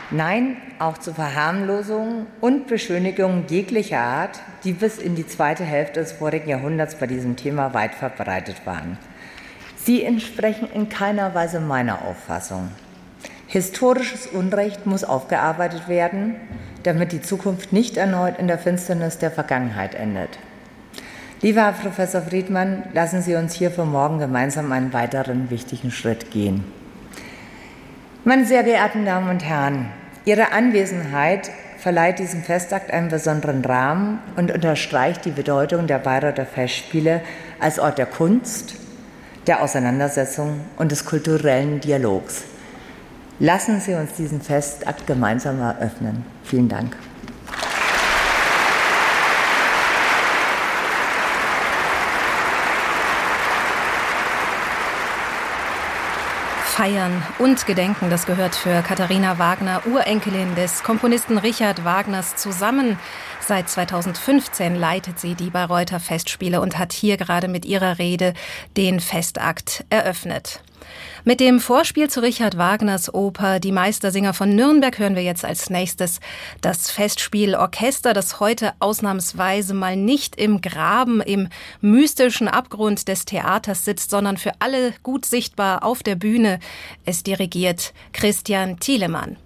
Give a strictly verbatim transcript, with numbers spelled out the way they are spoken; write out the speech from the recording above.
Nein, auch zur Verharmlosung und Beschönigung jeglicher Art, die bis in die zweite Hälfte des vorigen Jahrhunderts bei diesem Thema weit verbreitet waren. Sie entsprechen in keiner Weise meiner Auffassung. Historisches Unrecht muss aufgearbeitet werden, damit die Zukunft nicht erneut in der Finsternis der Vergangenheit endet. Lieber Herr Professor Friedmann, lassen Sie uns hier für morgen gemeinsam einen weiteren wichtigen Schritt gehen. Meine sehr geehrten Damen und Herren, Ihre Anwesenheit verleiht diesem Festakt einen besonderen Rahmen und unterstreicht die Bedeutung der Bayreuther Festspiele als Ort der Kunst, der Auseinandersetzung und des kulturellen Dialogs. Lassen Sie uns diesen Festakt gemeinsam eröffnen. Vielen Dank. Feiern und Gedenken, das gehört für Katharina Wagner, Urenkelin des Komponisten Richard Wagners, zusammen. Seit zweitausendfünfzehn leitet sie die Bayreuther Festspiele und hat hier gerade mit ihrer Rede den Festakt eröffnet. Mit dem Vorspiel zu Richard Wagners Oper Die Meistersinger von Nürnberg hören wir jetzt als nächstes das Festspielorchester, das heute ausnahmsweise mal nicht im Graben, im mystischen Abgrund des Theaters sitzt, sondern für alle gut sichtbar auf der Bühne. Es dirigiert Christian Thielemann.